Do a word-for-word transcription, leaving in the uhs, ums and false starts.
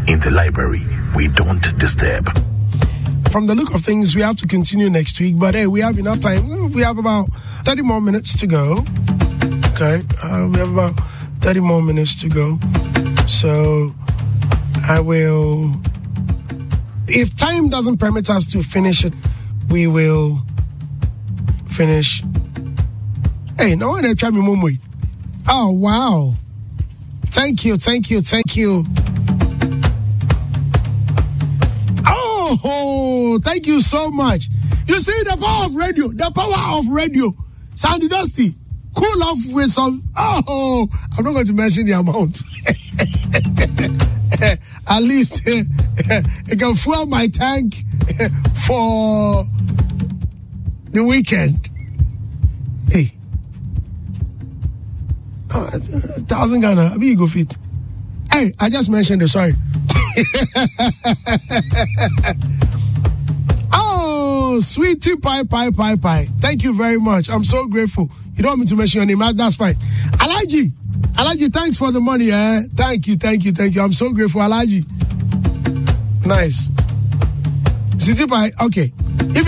In the library, we don't disturb. From the look of things, we have to continue next week, but hey, we have enough time. We have about thirty more minutes to go. Okay, uh, we have about thirty more minutes to go. So I will, if time doesn't permit us to finish it, we will finish. Hey, no one try me mumui. Oh, wow. Thank you, thank you, thank you. Oh, thank you so much. You see the power of radio, the power of radio. Sandy Dusty, cool off with some. Oh, I'm not going to mention the amount. At least it can fuel my tank for the weekend. Hey, oh, a thousand Ghana, I mean, go fit. Hey, I just mentioned it, sorry. Oh, sweetie pie, pie, pie, pie. Thank you very much. I'm so grateful. You don't want me to mention your name. That's fine. Alaji. Alaji, thanks for the money. Eh? Thank you, thank you, thank you. I'm so grateful, Alaji. Nice. Sweetie pie, okay.